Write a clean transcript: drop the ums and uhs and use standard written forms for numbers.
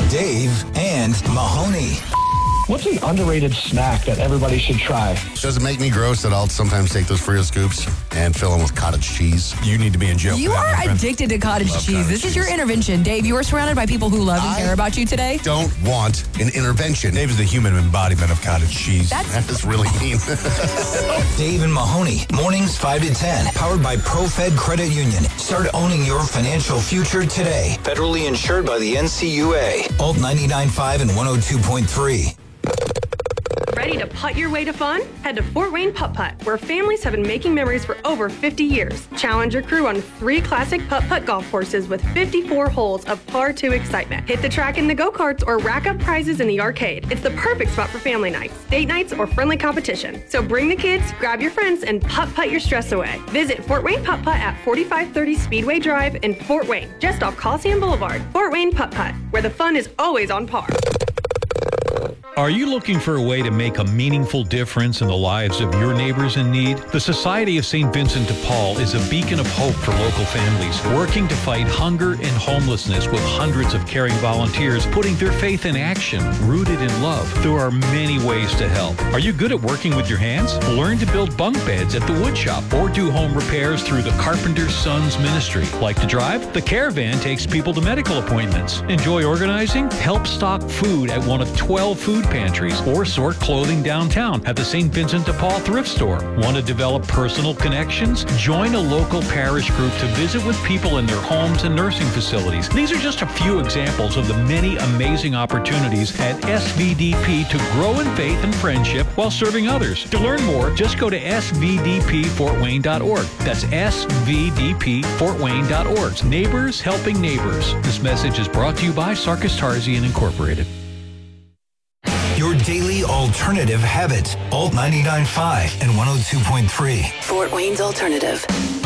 Dave and Mahoney. What's an underrated snack that everybody should try? Does it make me gross that I'll sometimes take those Frito scoops and fill them with cottage cheese? You need to be in jail. You are addicted to cottage cheese. This is your intervention. Dave, you are surrounded by people who love and care about you today. Don't want an intervention. Dave is the human embodiment of cottage cheese. That is really mean. Dave and Mahoney, mornings 5 to 10, powered by ProFed Credit Union. Start owning your financial future today. Federally insured by the NCUA. Alt 99.5 and 102.3. Ready to putt your way to fun? Head to Fort Wayne Putt Putt, where families have been making memories for over 50 years. Challenge your crew on 3 classic putt-putt golf courses with 54 holes of par 2 excitement. Hit the track in the go-karts or rack up prizes in the arcade. It's the perfect spot for family nights, date nights, or friendly competition. So bring the kids, grab your friends, and putt-putt your stress away. Visit Fort Wayne Putt Putt at 4530 Speedway Drive in Fort Wayne, just off Coliseum Boulevard. Fort Wayne Putt Putt, where the fun is always on par. Are you looking for a way to make a meaningful difference in the lives of your neighbors in need? The Society of St. Vincent de Paul is a beacon of hope for local families, working to fight hunger and homelessness with hundreds of caring volunteers putting their faith in action, rooted in love. There are many ways to help. Are you good at working with your hands? Learn to build bunk beds at the wood shop or do home repairs through the Carpenter's Sons Ministry. Like to drive? The Caravan takes people to medical appointments. Enjoy organizing? Help stock food at one of 12 food pantries or sort clothing downtown at the St. Vincent de Paul thrift store. Want to develop personal connections? Join a local parish group to visit with people in their homes and nursing facilities. These are just a few examples of the many amazing opportunities at SVDP to grow in faith and friendship while serving others. To learn more, just go to svdpfortwayne.org. That's svdpfortwayne.org. Neighbors helping neighbors. This message is brought to you by Sarkis Tarzian Incorporated. Your daily alternative habit. Alt 99.5 and 102.3. Fort Wayne's Alternative.